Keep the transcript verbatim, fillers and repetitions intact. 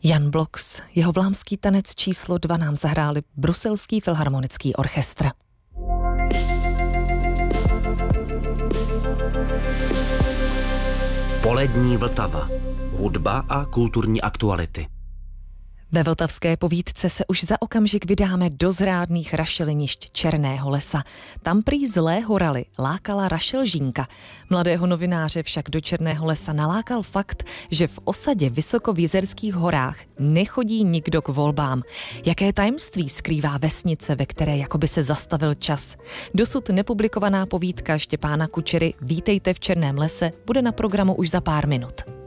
Jan Blox, jeho Vlámský tanec číslo dva nám zahráli Bruselský filharmonický orchestr. Polední Vltava. Hudba a kulturní aktuality. Ve vltavské povídce se už za okamžik vydáme do zrádných rašelinišť Černého lesa. Tam prý zlé horaly lákala rašelžínka. Mladého novináře však do Černého lesa nalákal fakt, že v osadě vysoko v Jizerských horách nechodí nikdo k volbám. Jaké tajemství skrývá vesnice, ve které jakoby se zastavil čas? Dosud nepublikovaná povídka Štěpána Kučery Vítejte v Černém lese bude na programu už za pár minut.